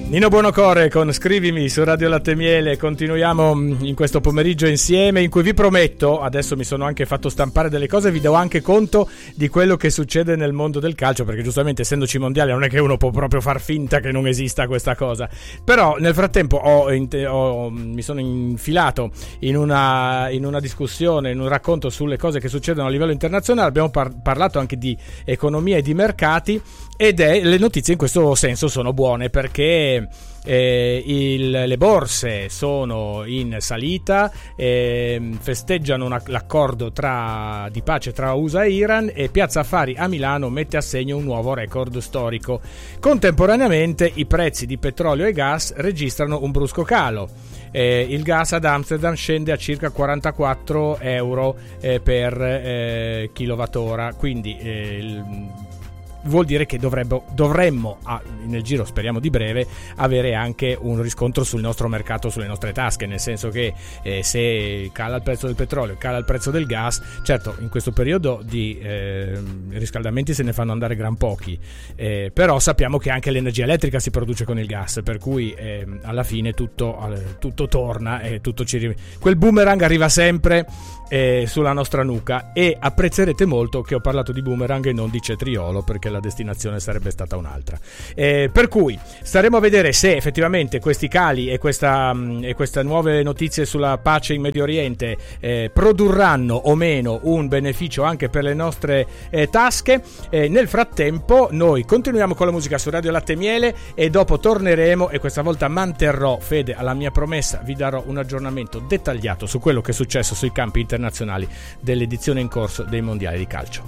Nino Buonocore con Scrivimi su Radio Latte Miele. Continuiamo in questo pomeriggio insieme, in cui vi prometto, adesso mi sono anche fatto stampare delle cose, vi do anche conto di quello che succede nel mondo del calcio, perché giustamente essendoci mondiali non è che uno può proprio far finta che non esista questa cosa. Però nel frattempo mi sono infilato in una discussione, in un racconto sulle cose che succedono a livello internazionale. Abbiamo parlato anche di economia e di mercati, le notizie in questo senso sono buone, perché le borse sono in salita, festeggiano l'accordo di pace tra USA e Iran, e Piazza Affari a Milano mette a segno un nuovo record storico. Contemporaneamente i prezzi di petrolio e gas registrano un brusco calo. Il gas ad Amsterdam scende a circa 44 euro per kilowattora, quindi vuol dire che dovremmo nel giro, speriamo di breve, avere anche un riscontro sul nostro mercato, sulle nostre tasche, nel senso che se cala il prezzo del petrolio, cala il prezzo del gas, certo in questo periodo di riscaldamenti se ne fanno andare gran pochi, però sappiamo che anche l'energia elettrica si produce con il gas, per cui alla fine tutto torna e quel boomerang arriva sempre sulla nostra nuca. E apprezzerete molto che ho parlato di boomerang e non di cetriolo, perché la destinazione sarebbe stata un'altra, per cui staremo a vedere se effettivamente questi cali e queste nuove notizie sulla pace in Medio Oriente produrranno o meno un beneficio anche per le nostre tasche. Nel frattempo noi continuiamo con la musica su Radio Latte Miele e dopo torneremo, e questa volta manterrò fede alla mia promessa, vi darò un aggiornamento dettagliato su quello che è successo sui campi internazionali dell'edizione in corso dei mondiali di calcio.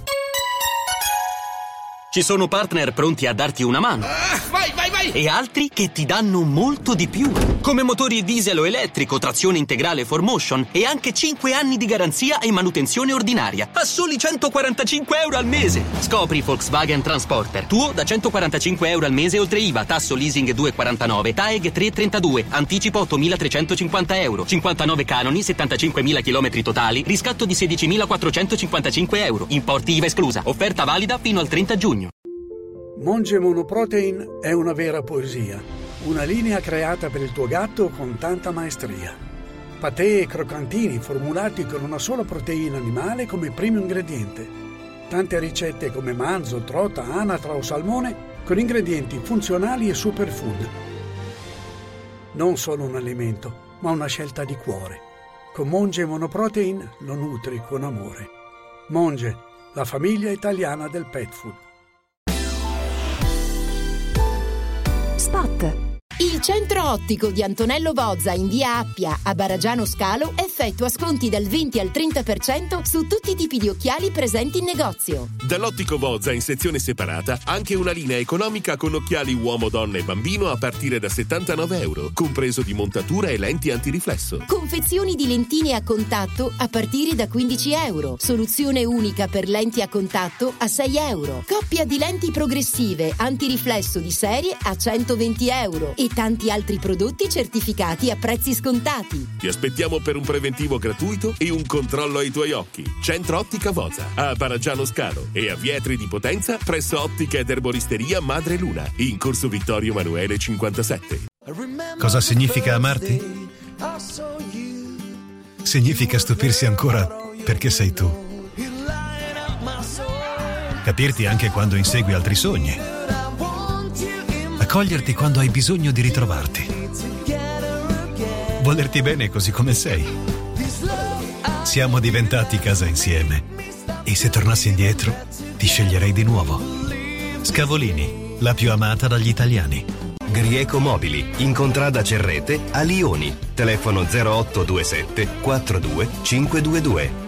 Ci sono partner pronti a darti una mano. Vai! E altri che ti danno molto di più. Come motori diesel o elettrico, trazione integrale 4Motion e anche 5 anni di garanzia e manutenzione ordinaria a soli 145 euro al mese. Scopri Volkswagen Transporter, tuo da 145 euro al mese oltre IVA, tasso leasing 2,49, TAEG 3,32, anticipo 8.350 euro, 59 canoni, 75.000 chilometri totali, riscatto di 16.455 euro, importi IVA esclusa, offerta valida fino al 30 giugno. Monge Monoprotein è una vera poesia, una linea creata per il tuo gatto con tanta maestria. Patè e croccantini formulati con una sola proteina animale come primo ingrediente. Tante ricette come manzo, trota, anatra o salmone con ingredienti funzionali e superfood. Non solo un alimento, ma una scelta di cuore. Con Monge Monoprotein lo nutri con amore. Monge, la famiglia italiana del pet food. Spot. Il centro ottico di Antonello Bozza in via Appia a Baragiano Scalo effettua sconti dal 20 al 30% su tutti i tipi di occhiali presenti in negozio. Dall'ottico Bozza in sezione separata anche una linea economica con occhiali uomo, donna e bambino a partire da 79 euro, compreso di montatura e lenti antiriflesso. Confezioni di lentine a contatto a partire da 15 euro. Soluzione unica per lenti a contatto a 6 euro. Coppia di lenti progressive antiriflesso di serie a 120 euro. E tanti altri prodotti certificati a prezzi scontati. Ti aspettiamo per un preventivo gratuito e un controllo ai tuoi occhi. Centro Ottica Bozza a Baragiano Scalo e a Vietri di Potenza presso Ottica ed Erboristeria Madre Luna in Corso Vittorio Emanuele 57. Cosa significa amarti? Significa stupirsi ancora perché sei tu. Capirti anche quando insegui altri sogni. Accoglierti quando hai bisogno di ritrovarti. Volerti bene così come sei. Siamo diventati casa insieme. E se tornassi indietro, ti sceglierei di nuovo. Scavolini, la più amata dagli italiani. Grieco Mobili, in contrada Cerrete a Lioni. Telefono 0827 42 522.